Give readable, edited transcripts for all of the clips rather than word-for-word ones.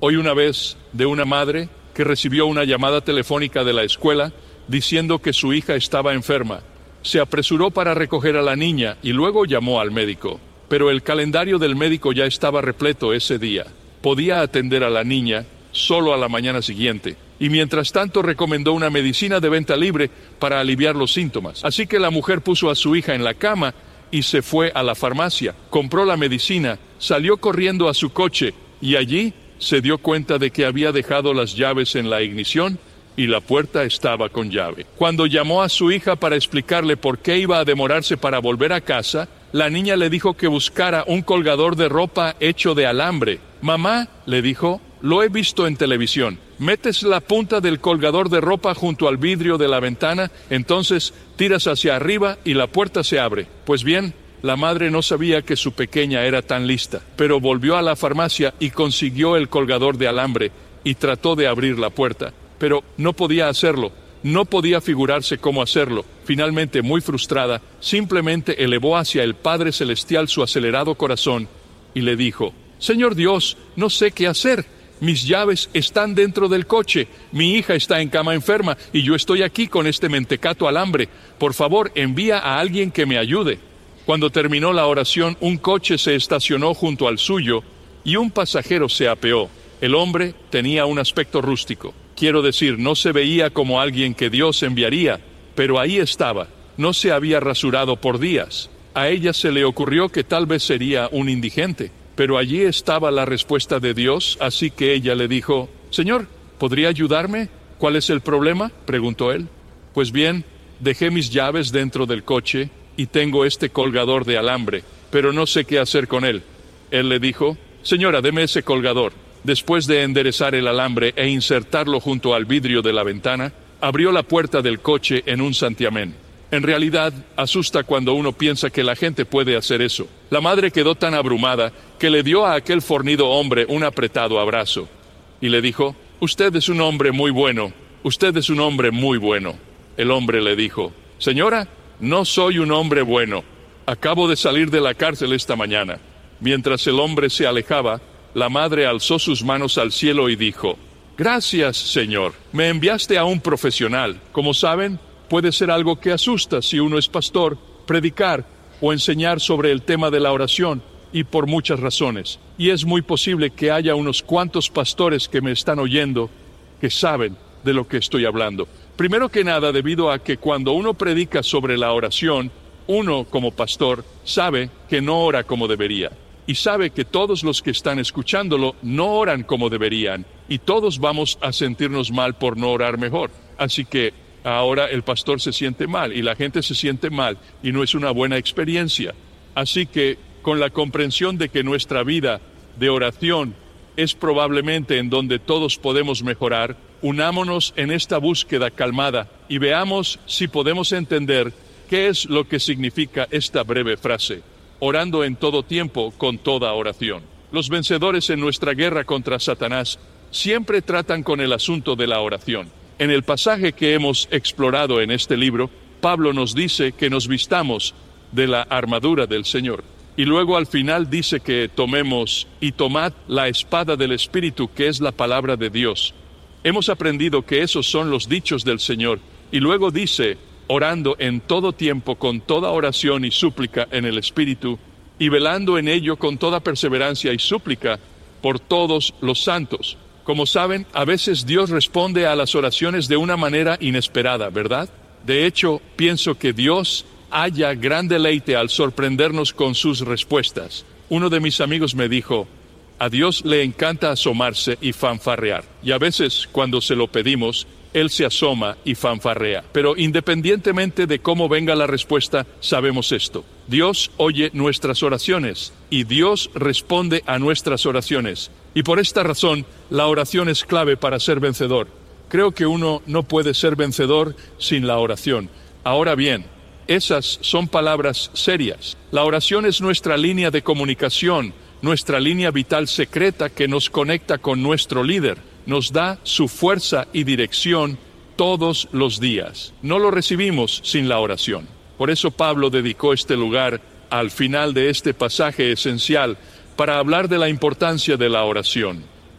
Oí una vez de una madre que recibió una llamada telefónica de la escuela diciendo que su hija estaba enferma. Se apresuró para recoger a la niña y luego llamó al médico. Pero el calendario del médico ya estaba repleto ese día. Podía atender a la niña solo a la mañana siguiente. Y mientras tanto recomendó una medicina de venta libre para aliviar los síntomas. Así que la mujer puso a su hija en la cama y se fue a la farmacia. Compró la medicina, salió corriendo a su coche y allí se dio cuenta de que había dejado las llaves en la ignición y la puerta estaba con llave. Cuando llamó a su hija para explicarle por qué iba a demorarse para volver a casa, la niña le dijo que buscara un colgador de ropa hecho de alambre. Mamá, le dijo, lo he visto en televisión. Metes la punta del colgador de ropa junto al vidrio de la ventana, entonces tiras hacia arriba y la puerta se abre. Pues bien, la madre no sabía que su pequeña era tan lista, pero volvió a la farmacia y consiguió el colgador de alambre y trató de abrir la puerta. Pero no podía hacerlo, no podía figurarse cómo hacerlo. Finalmente, muy frustrada, simplemente elevó hacia el Padre Celestial su acelerado corazón y le dijo: Señor Dios, no sé qué hacer. Mis llaves están dentro del coche, mi hija está en cama enferma y yo estoy aquí con este mentecato alambre. Por favor, envía a alguien que me ayude. Cuando terminó la oración, un coche se estacionó junto al suyo y un pasajero se apeó. El hombre tenía un aspecto rústico. Quiero decir, no se veía como alguien que Dios enviaría, pero ahí estaba. No se había rasurado por días. A ella se le ocurrió que tal vez sería un indigente, pero allí estaba la respuesta de Dios, así que ella le dijo: Señor, ¿podría ayudarme? ¿Cuál es el problema?, preguntó él. Pues bien, dejé mis llaves dentro del coche y tengo este colgador de alambre, pero no sé qué hacer con él. Él le dijo: Señora, deme ese colgador. Después de enderezar el alambre e insertarlo junto al vidrio de la ventana, abrió la puerta del coche en un santiamén. En realidad, asusta cuando uno piensa que la gente puede hacer eso. La madre quedó tan abrumada que le dio a aquel fornido hombre un apretado abrazo y le dijo: Usted es un hombre muy bueno, usted es un hombre muy bueno. El hombre le dijo: Señora, no soy un hombre bueno. Acabo de salir de la cárcel esta mañana. Mientras el hombre se alejaba, la madre alzó sus manos al cielo y dijo: Gracias, Señor, me enviaste a un profesional. Como saben, puede ser algo que asusta si uno es pastor, predicar o enseñar sobre el tema de la oración, y por muchas razones. Y es muy posible que haya unos cuantos pastores que me están oyendo que saben de lo que estoy hablando. Primero que nada, debido a que cuando uno predica sobre la oración, uno como pastor sabe que no ora como debería. Y sabe que todos los que están escuchándolo no oran como deberían, y todos vamos a sentirnos mal por no orar mejor. Así que ahora el pastor se siente mal, y la gente se siente mal, y no es una buena experiencia. Así que, con la comprensión de que nuestra vida de oración es probablemente en donde todos podemos mejorar, unámonos en esta búsqueda calmada, y veamos si podemos entender qué es lo que significa esta breve frase: orando en todo tiempo con toda oración. Los vencedores en nuestra guerra contra Satanás siempre tratan con el asunto de la oración. En el pasaje que hemos explorado en este libro, Pablo nos dice que nos vistamos de la armadura del Señor. Y luego al final dice que tomemos y tomad la espada del Espíritu, que es la palabra de Dios. Hemos aprendido que esos son los dichos del Señor. Y luego dice: orando en todo tiempo con toda oración y súplica en el Espíritu, y velando en ello con toda perseverancia y súplica por todos los santos. Como saben, a veces Dios responde a las oraciones de una manera inesperada, ¿verdad? De hecho, pienso que Dios halla gran deleite al sorprendernos con sus respuestas. Uno de mis amigos me dijo: a Dios le encanta asomarse y fanfarrear, y a veces cuando se lo pedimos, Él se asoma y fanfarrea. Pero independientemente de cómo venga la respuesta, sabemos esto: Dios oye nuestras oraciones y Dios responde a nuestras oraciones. Y por esta razón, la oración es clave para ser vencedor. Creo que uno no puede ser vencedor sin la oración. Ahora bien, esas son palabras serias. La oración es nuestra línea de comunicación, nuestra línea vital secreta que nos conecta con nuestro líder. Nos da su fuerza y dirección todos los días. No lo recibimos sin la oración. Por eso Pablo dedicó este lugar al final de este pasaje esencial para hablar de la importancia de la oración.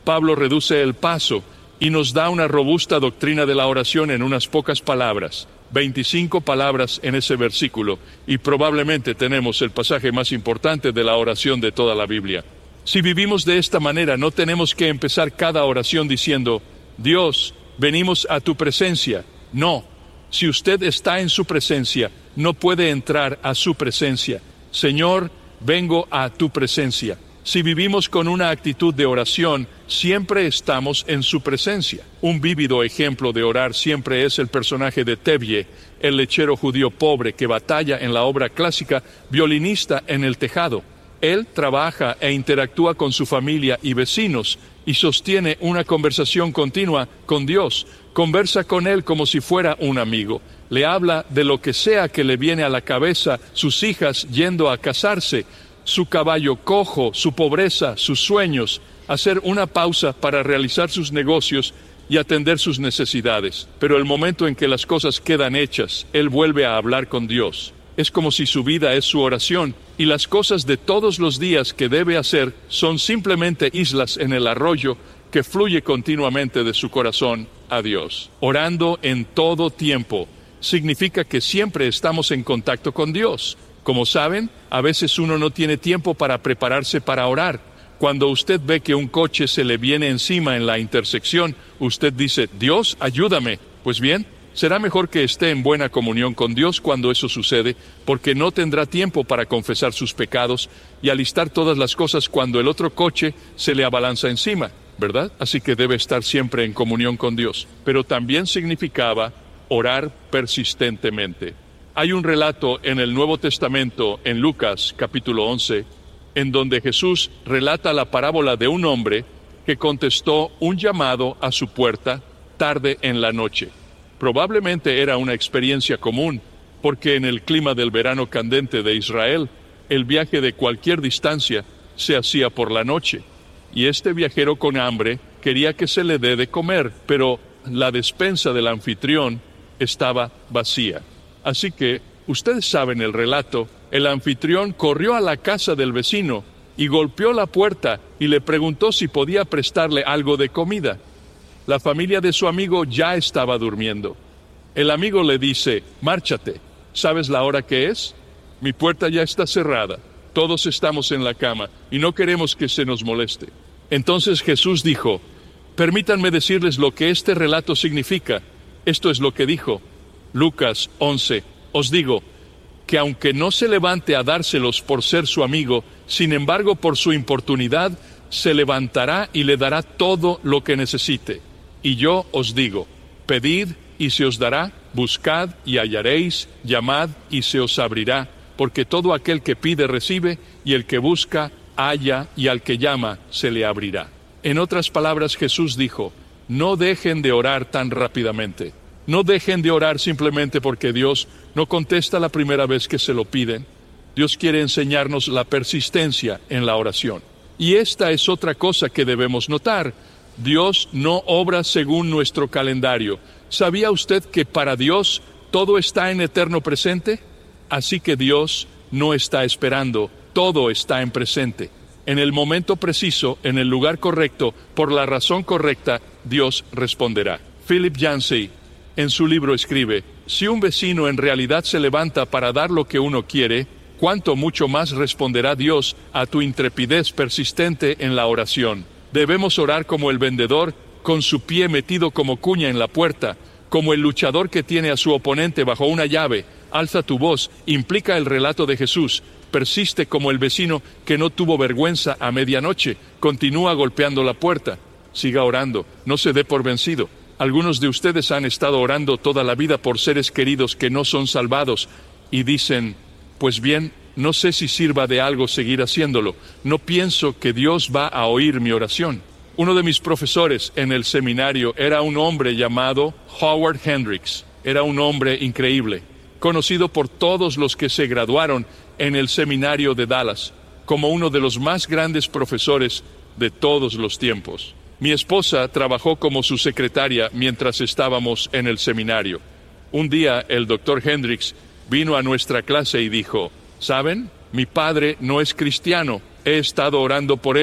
Pablo reduce el paso y nos da una robusta doctrina de la oración en unas pocas palabras, 25 palabras en ese versículo, y probablemente tenemos el pasaje más importante de la oración de toda la Biblia. Si vivimos de esta manera, no tenemos que empezar cada oración diciendo, Dios, venimos a tu presencia. No, si usted está en su presencia, no puede entrar a su presencia. Señor, vengo a tu presencia. Si vivimos con una actitud de oración, siempre estamos en su presencia. Un vívido ejemplo de orar siempre es el personaje de Tevye, el lechero judío pobre que batalla en la obra clásica Violinista en el tejado. Él trabaja e interactúa con su familia y vecinos y sostiene una conversación continua con Dios. Conversa con Él como si fuera un amigo. Le habla de lo que sea que le viene a la cabeza, sus hijas yendo a casarse, su caballo cojo, su pobreza, sus sueños, hacer una pausa para realizar sus negocios y atender sus necesidades. Pero el momento en que las cosas quedan hechas, él vuelve a hablar con Dios. Es como si su vida es su oración y las cosas de todos los días que debe hacer son simplemente islas en el arroyo que fluye continuamente de su corazón a Dios. Orando en todo tiempo significa que siempre estamos en contacto con Dios. Como saben, a veces uno no tiene tiempo para prepararse para orar. Cuando usted ve que un coche se le viene encima en la intersección, usted dice, Dios, ayúdame. Pues bien, será mejor que esté en buena comunión con Dios cuando eso sucede, porque no tendrá tiempo para confesar sus pecados y alistar todas las cosas cuando el otro coche se le abalanza encima, ¿verdad? Así que debe estar siempre en comunión con Dios. Pero también significaba orar persistentemente. Hay un relato en el Nuevo Testamento, en Lucas, capítulo 11, en donde Jesús relata la parábola de un hombre que contestó un llamado a su puerta tarde en la noche. Probablemente era una experiencia común, porque en el clima del verano candente de Israel, el viaje de cualquier distancia se hacía por la noche. Y este viajero con hambre quería que se le dé de comer, pero la despensa del anfitrión estaba vacía. Así que, ustedes saben el relato, el anfitrión corrió a la casa del vecino y golpeó la puerta y le preguntó si podía prestarle algo de comida. La familia de su amigo ya estaba durmiendo. El amigo le dice, márchate, ¿sabes la hora que es? Mi puerta ya está cerrada, todos estamos en la cama y no queremos que se nos moleste. Entonces Jesús dijo, permítanme decirles lo que este relato significa. Esto es lo que dijo. Lucas 11, os digo, que aunque no se levante a dárselos por ser su amigo, sin embargo por su importunidad, se levantará y le dará todo lo que necesite. Y yo os digo, pedid y se os dará, buscad y hallaréis, llamad y se os abrirá, porque todo aquel que pide recibe, y el que busca, halla, y al que llama, se le abrirá. En otras palabras, Jesús dijo, no dejen de orar tan rápidamente. No dejen de orar simplemente porque Dios no contesta la primera vez que se lo piden. Dios quiere enseñarnos la persistencia en la oración. Y esta es otra cosa que debemos notar. Dios no obra según nuestro calendario. ¿Sabía usted que para Dios todo está en eterno presente? Así que Dios no está esperando, todo está en presente. En el momento preciso, en el lugar correcto, por la razón correcta, Dios responderá. Philip Yancey, en su libro escribe, si un vecino en realidad se levanta para dar lo que uno quiere, cuánto mucho más responderá Dios a tu intrepidez persistente en la oración. Debemos orar como el vendedor, con su pie metido como cuña en la puerta, como el luchador que tiene a su oponente bajo una llave. Alza tu voz, implica el relato de Jesús. Persiste como el vecino que no tuvo vergüenza a medianoche. Continúa golpeando la puerta. Siga orando, no se dé por vencido. Algunos de ustedes han estado orando toda la vida por seres queridos que no son salvados y dicen, pues bien, no sé si sirva de algo seguir haciéndolo. No pienso que Dios va a oír mi oración. Uno de mis profesores en el seminario era un hombre llamado Howard Hendricks. Era un hombre increíble, conocido por todos los que se graduaron en el seminario de Dallas, como uno de los más grandes profesores de todos los tiempos. Mi esposa trabajó como su secretaria mientras estábamos en el seminario. Un día el doctor Hendricks vino a nuestra clase y dijo, ¿saben? Mi padre no es cristiano. He estado orando por él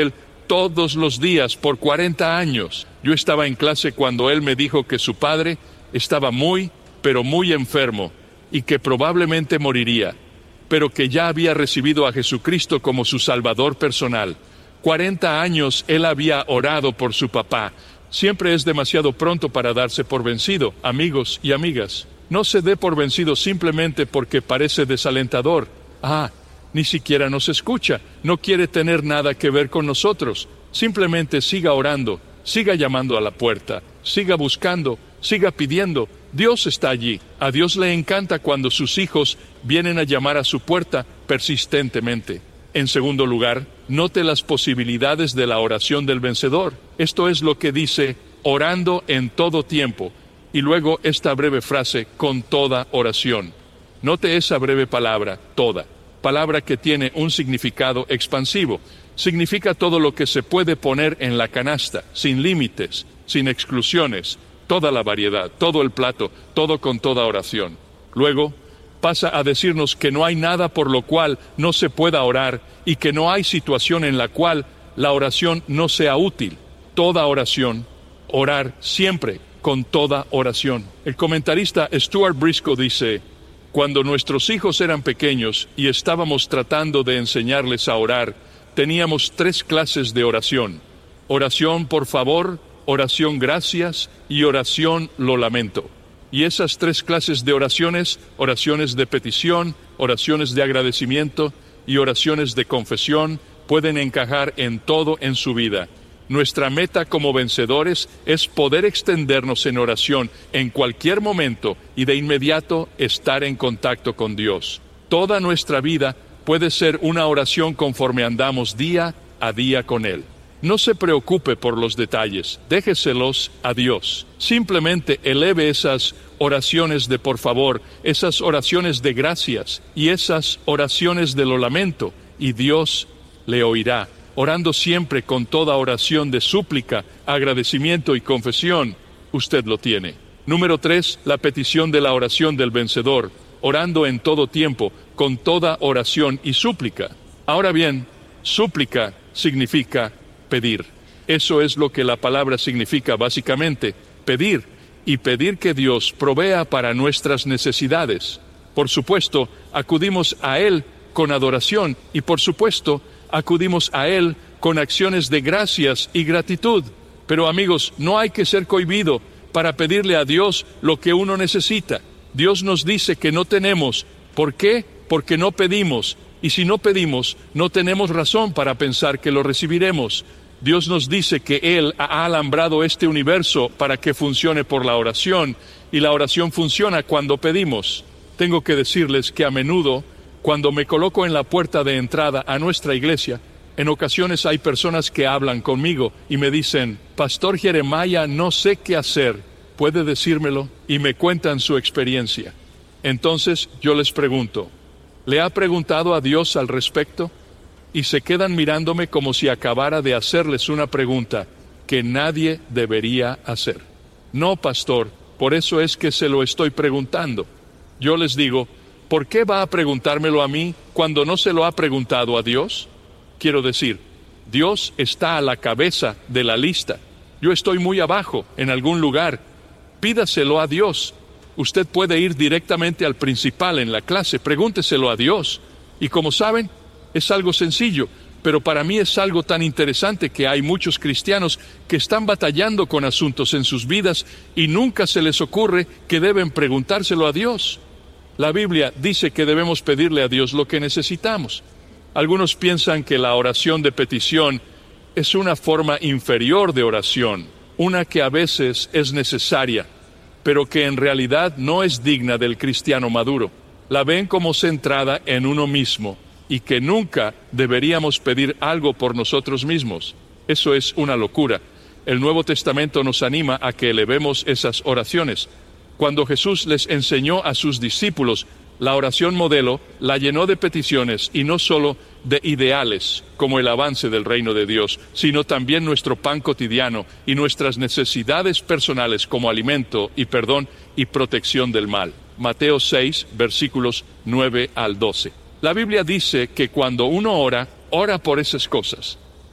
todos los días por 40 años. Yo estaba en clase cuando él me dijo que su padre estaba muy, pero muy enfermo y que probablemente moriría, pero que ya había recibido a Jesucristo como su Salvador personal. 40 años él había orado por su papá. Siempre es demasiado pronto para darse por vencido, amigos y amigas. No se dé por vencido simplemente porque parece desalentador. Ni siquiera nos escucha, no quiere tener nada que ver con nosotros. Simplemente siga orando, siga llamando a la puerta, siga buscando, siga pidiendo. Dios está allí. A Dios le encanta cuando sus hijos vienen a llamar a su puerta persistentemente. En segundo lugar, note las posibilidades de la oración del vencedor. Esto es lo que dice, orando en todo tiempo. Y luego esta breve frase, con toda oración. Note esa breve palabra, toda. Palabra que tiene un significado expansivo. Significa todo lo que se puede poner en la canasta, sin límites, sin exclusiones, toda la variedad, todo el plato, todo con toda oración. Luego, pasa a decirnos que no hay nada por lo cual no se pueda orar y que no hay situación en la cual la oración no sea útil. Toda oración, orar siempre con toda oración. El comentarista Stuart Briscoe dice, cuando nuestros hijos eran pequeños y estábamos tratando de enseñarles a orar, teníamos 3 clases de oración. Oración por favor, oración gracias y oración lo lamento. Y esas 3 clases de oraciones, oraciones de petición, oraciones de agradecimiento y oraciones de confesión, pueden encajar en todo en su vida. Nuestra meta como vencedores es poder extendernos en oración en cualquier momento y de inmediato estar en contacto con Dios. Toda nuestra vida puede ser una oración conforme andamos día a día con Él. No se preocupe por los detalles, déjeselos a Dios. Simplemente eleve esas oraciones de por favor, esas oraciones de gracias y esas oraciones de lo lamento, y Dios le oirá. Orando siempre con toda oración de súplica, agradecimiento y confesión, usted lo tiene. Número 3, la petición de la oración del vencedor, orando en todo tiempo, con toda oración y súplica. Ahora bien, súplica significa pedir. Eso es lo que la palabra significa básicamente, pedir, y pedir que Dios provea para nuestras necesidades. Por supuesto, acudimos a Él con adoración y por supuesto, acudimos a Él con acciones de gracias y gratitud. Pero amigos, no hay que ser cohibido para pedirle a Dios lo que uno necesita. Dios nos dice que no tenemos. ¿Por qué? Porque no pedimos. Y si no pedimos, no tenemos razón para pensar que lo recibiremos. Dios nos dice que Él ha alambrado este universo para que funcione por la oración, y la oración funciona cuando pedimos. Tengo que decirles que a menudo, cuando me coloco en la puerta de entrada a nuestra iglesia, en ocasiones hay personas que hablan conmigo y me dicen, Pastor Jeremiah, no sé qué hacer, ¿puede decírmelo? Y me cuentan su experiencia. Entonces yo les pregunto, ¿le ha preguntado a Dios al respecto? Y se quedan mirándome como si acabara de hacerles una pregunta que nadie debería hacer. No, pastor, por eso es que se lo estoy preguntando. Yo les digo, ¿por qué va a preguntármelo a mí cuando no se lo ha preguntado a Dios? Quiero decir, Dios está a la cabeza de la lista. Yo estoy muy abajo, en algún lugar. Pídaselo a Dios. Usted puede ir directamente al principal en la clase, pregúnteselo a Dios. Y como saben, es algo sencillo, pero para mí es algo tan interesante que hay muchos cristianos que están batallando con asuntos en sus vidas y nunca se les ocurre que deben preguntárselo a Dios. La Biblia dice que debemos pedirle a Dios lo que necesitamos. Algunos piensan que la oración de petición es una forma inferior de oración, una que a veces es necesaria, pero que en realidad no es digna del cristiano maduro. La ven como centrada en uno mismo y que nunca deberíamos pedir algo por nosotros mismos. Eso es una locura. El Nuevo Testamento nos anima a que elevemos esas oraciones. Cuando Jesús les enseñó a sus discípulos la oración modelo, la llenó de peticiones y no solo de ideales, como el avance del reino de Dios, sino también nuestro pan cotidiano y nuestras necesidades personales como alimento y perdón y protección del mal. Mateo 6, versículos 9 al 12. La Biblia dice que cuando uno ora, ora por esas cosas.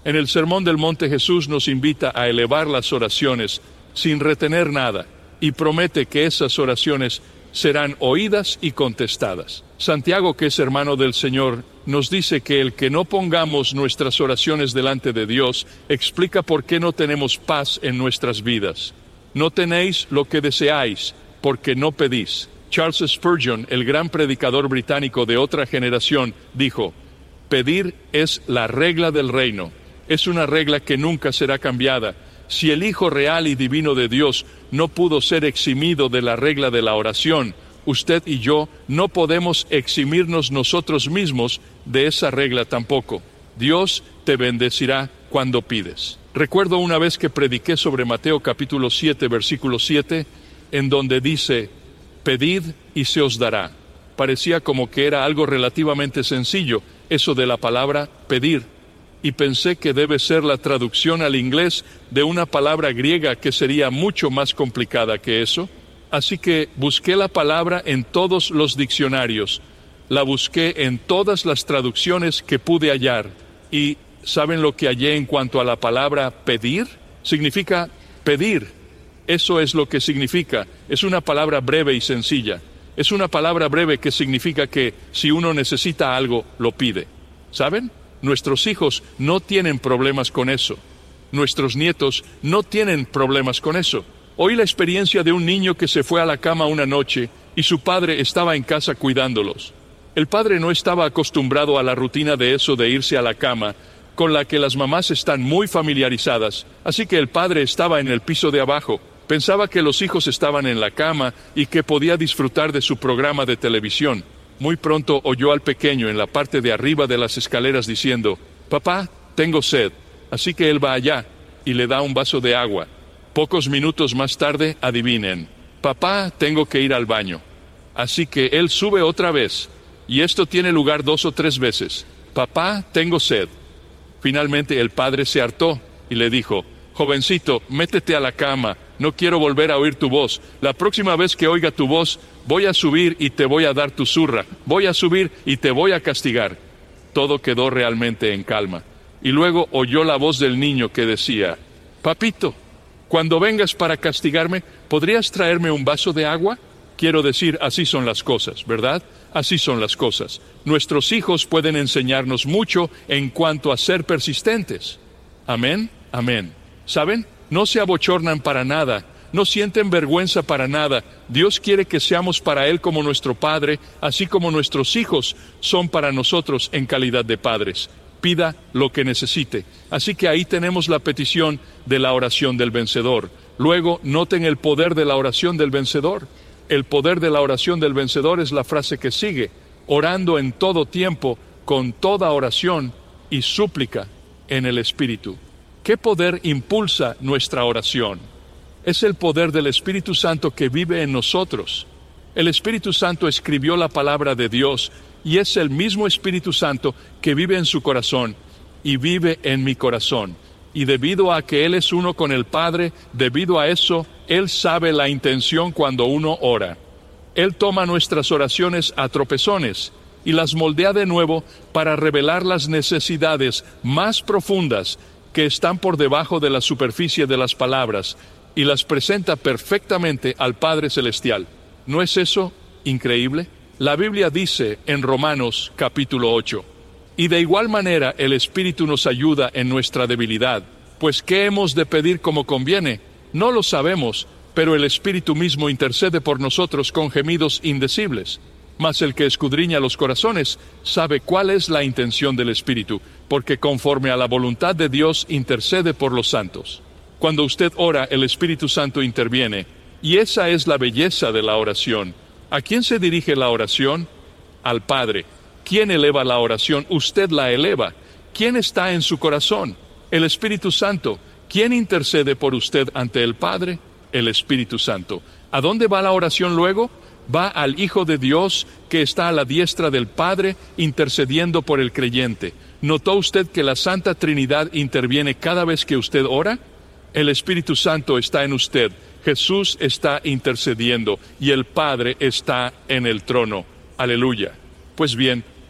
En el Sermón del Monte Jesús nos invita a elevar las oraciones sin retener nada y promete que esas oraciones serán oídas y contestadas. Santiago, que es hermano del Señor, nos dice que el que no pongamos nuestras oraciones delante de Dios explica por qué no tenemos paz en nuestras vidas. No tenéis lo que deseáis, porque no pedís. Charles Spurgeon, el gran predicador británico de otra generación, dijo: pedir es la regla del reino. Es una regla que nunca será cambiada. Si el Hijo real y divino de Dios no pudo ser eximido de la regla de la oración, usted y yo no podemos eximirnos nosotros mismos de esa regla tampoco. Dios te bendecirá cuando pides. Recuerdo una vez que prediqué sobre Mateo capítulo 7, versículo 7, en donde dice: pedid y se os dará. Parecía como que era algo relativamente sencillo, eso de la palabra pedir. Y pensé que debe ser la traducción al inglés de una palabra griega que sería mucho más complicada que eso. Así que busqué la palabra en todos los diccionarios, la busqué en todas las traducciones que pude hallar. ¿Y saben lo que hallé en cuanto a la palabra pedir? Significa pedir. Eso es lo que significa. Es una palabra breve y sencilla. Es una palabra breve que significa que si uno necesita algo, lo pide. ¿Saben? Nuestros hijos no tienen problemas con eso. Nuestros nietos no tienen problemas con eso. Oí la experiencia de un niño que se fue a la cama una noche y su padre estaba en casa cuidándolos. El padre no estaba acostumbrado a la rutina de eso de irse a la cama, con la que las mamás están muy familiarizadas, así que el padre estaba en el piso de abajo. Pensaba que los hijos estaban en la cama y que podía disfrutar de su programa de televisión. Muy pronto oyó al pequeño en la parte de arriba de las escaleras diciendo: papá, tengo sed. Así que él va allá y le da un vaso de agua. Pocos minutos más tarde, adivinen: papá, tengo que ir al baño. Así que él sube otra vez, y esto tiene lugar 2 o 3 veces. Papá, tengo sed. Finalmente el padre se hartó y le dijo: jovencito, métete a la cama, no quiero volver a oír tu voz. La próxima vez que oiga tu voz, voy a subir y te voy a dar tu zurra. Voy a subir y te voy a castigar. Todo quedó realmente en calma. Y luego oyó la voz del niño que decía: papito, cuando vengas para castigarme, ¿podrías traerme un vaso de agua? Quiero decir, así son las cosas, ¿verdad? Así son las cosas. Nuestros hijos pueden enseñarnos mucho en cuanto a ser persistentes. Amén, amén. ¿Saben? No se abochornan para nada, no sienten vergüenza para nada. Dios quiere que seamos para Él como nuestro Padre, así como nuestros hijos son para nosotros en calidad de padres. Pida lo que necesite. Así que ahí tenemos la petición de la oración del vencedor. Luego, noten el poder de la oración del vencedor. El poder de la oración del vencedor es la frase que sigue: orando en todo tiempo, con toda oración y súplica en el Espíritu. ¿Qué poder impulsa nuestra oración? Es el poder del Espíritu Santo que vive en nosotros. El Espíritu Santo escribió la palabra de Dios y es el mismo Espíritu Santo que vive en su corazón y vive en mi corazón. Y debido a que Él es uno con el Padre, debido a eso, Él sabe la intención cuando uno ora. Él toma nuestras oraciones a tropezones y las moldea de nuevo para revelar las necesidades más profundas que están por debajo de la superficie de las palabras, y las presenta perfectamente al Padre Celestial. ¿No es eso increíble? La Biblia dice en Romanos capítulo 8: y de igual manera el Espíritu nos ayuda en nuestra debilidad, pues ¿qué hemos de pedir como conviene? No lo sabemos, pero el Espíritu mismo intercede por nosotros con gemidos indecibles. Mas el que escudriña los corazones sabe cuál es la intención del Espíritu, porque conforme a la voluntad de Dios intercede por los santos. Cuando usted ora, el Espíritu Santo interviene, y esa es la belleza de la oración. ¿A quién se dirige la oración? Al Padre. ¿Quién eleva la oración? Usted la eleva. ¿Quién está en su corazón? El Espíritu Santo. ¿Quién intercede por usted ante el Padre? El Espíritu Santo. ¿A dónde va la oración luego? Va al Hijo de Dios que está a la diestra del Padre intercediendo por el creyente. ¿Notó usted que la Santa Trinidad interviene cada vez que usted ora? El Espíritu Santo está en usted, Jesús está intercediendo y el Padre está en el trono. Aleluya. Pues bien,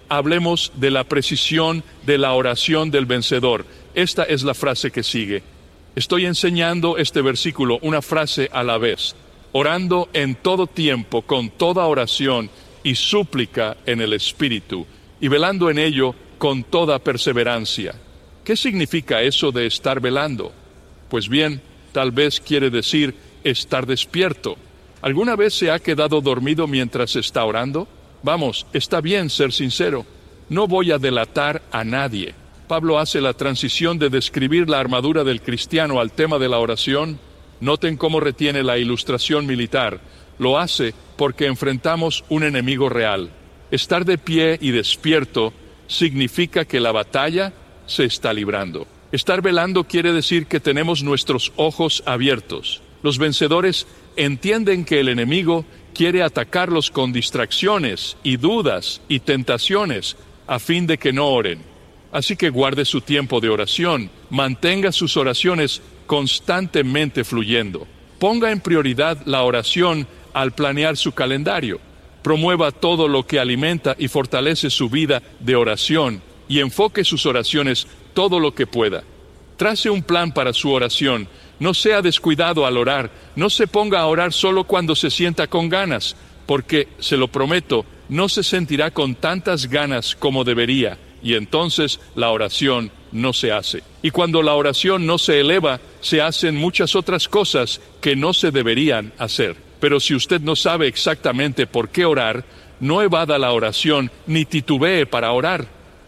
hablemos de la precisión de la oración del vencedor. Esta es la frase que sigue. Estoy enseñando este versículo una frase a la vez. Orando en todo tiempo, con toda oración y súplica en el Espíritu, y velando en ello con toda perseverancia. ¿Qué significa eso de estar velando? Pues bien, tal vez quiere decir estar despierto. ¿Alguna vez se ha quedado dormido mientras está orando? Vamos, está bien ser sincero. No voy a delatar a nadie. Pablo hace la transición de describir la armadura del cristiano al tema de la oración. Noten cómo retiene la ilustración militar. Lo hace porque enfrentamos un enemigo real. Estar de pie y despierto significa que la batalla se está librando. Estar velando quiere decir que tenemos nuestros ojos abiertos. Los vencedores entienden que el enemigo quiere atacarlos con distracciones y dudas y tentaciones a fin de que no oren. Así que guarde su tiempo de oración, mantenga sus oraciones constantemente fluyendo. Ponga en prioridad la oración al planear su calendario. Promueva todo lo que alimenta y fortalece su vida de oración y enfoque sus oraciones todo lo que pueda. Trace un plan para su oración. No sea descuidado al orar. No se ponga a orar solo cuando se sienta con ganas, porque, se lo prometo, no se sentirá con tantas ganas como debería, y entonces la oración no se hace. Y cuando la oración no se eleva, se hacen muchas otras cosas que no se deberían hacer. Pero si usted no sabe exactamente por qué orar, no evada la oración ni titubee para orar.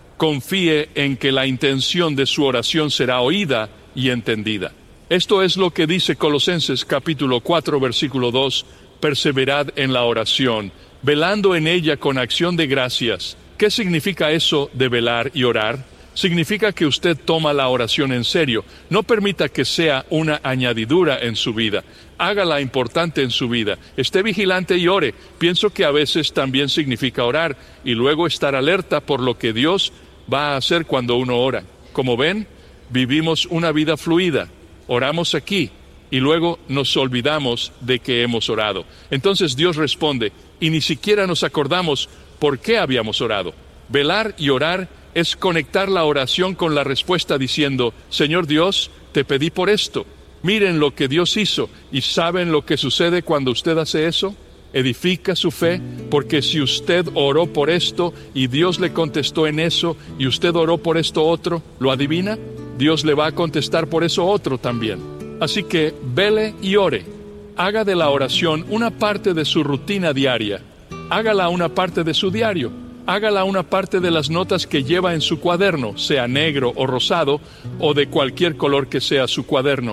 Confíe en que la intención de su oración será oída y entendida. Esto es lo que dice Colosenses capítulo 4, versículo 2, perseverad en la oración, velando en ella con acción de gracias. ¿Qué significa eso de velar y orar? Significa que usted toma la oración en serio. No permita que sea una añadidura en su vida. Hágala importante en su vida. Esté vigilante y ore. Pienso que a veces también significa orar y luego estar alerta por lo que Dios va a hacer cuando uno ora. Como ven, vivimos una vida fluida. Oramos aquí y luego nos olvidamos de que hemos orado. Entonces Dios responde y ni siquiera nos acordamos por qué habíamos orado. Velar y orar es conectar la oración con la respuesta diciendo, Señor Dios, te pedí por esto. Miren lo que Dios hizo. ¿Y saben lo que sucede cuando usted hace eso? Edifica su fe, porque si usted oró por esto y Dios le contestó en eso y usted oró por esto otro, ¿lo adivina? Dios le va a contestar por eso otro también. Así que vele y ore. Haga de la oración una parte de su rutina diaria. Hágala una parte de su diario. Hágala una parte de las notas que lleva en su cuaderno, sea negro o rosado, o de cualquier color que sea su cuaderno.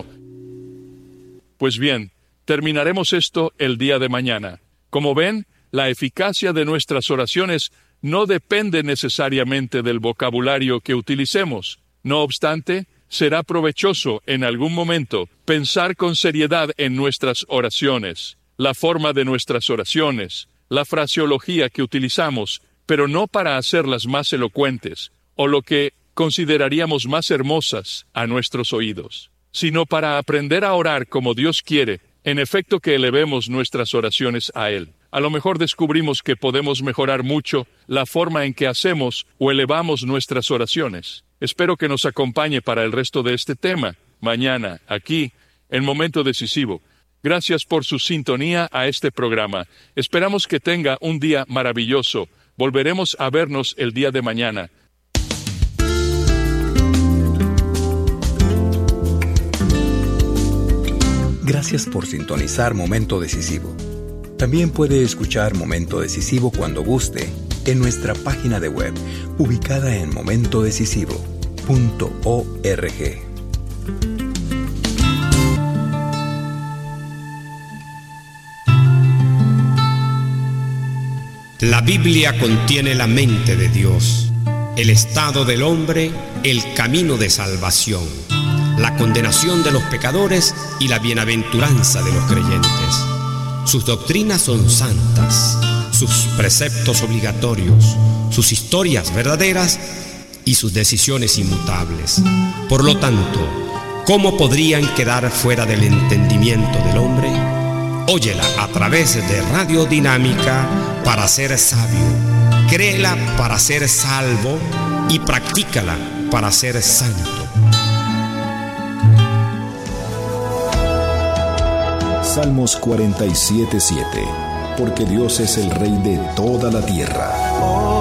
Pues bien, terminaremos esto el día de mañana. Como ven, la eficacia de nuestras oraciones no depende necesariamente del vocabulario que utilicemos. No obstante, será provechoso en algún momento pensar con seriedad en nuestras oraciones, la forma de nuestras oraciones, la fraseología que utilizamos, pero no para hacerlas más elocuentes o lo que consideraríamos más hermosas a nuestros oídos, sino para aprender a orar como Dios quiere, en efecto que elevemos nuestras oraciones a Él. A lo mejor descubrimos que podemos mejorar mucho la forma en que hacemos o elevamos nuestras oraciones. Espero que nos acompañe para el resto de este tema, mañana, aquí, en Momento Decisivo. Gracias por su sintonía a este programa. Esperamos que tenga un día maravilloso. Volveremos a vernos el día de mañana. Gracias por sintonizar Momento Decisivo. También puede escuchar Momento Decisivo cuando guste en nuestra página de web, ubicada en momentodecisivo.org. La Biblia contiene la mente de Dios, el estado del hombre, el camino de salvación, la condenación de los pecadores y la bienaventuranza de los creyentes. Sus doctrinas son santas, sus preceptos obligatorios, sus historias verdaderas y sus decisiones inmutables. Por lo tanto, ¿cómo podrían quedar fuera del entendimiento del hombre? Óyela a través de Radio Dinámica para ser sabio. Créela para ser salvo y practícala para ser santo. Salmos 47:7. Porque Dios es el Rey de toda la tierra.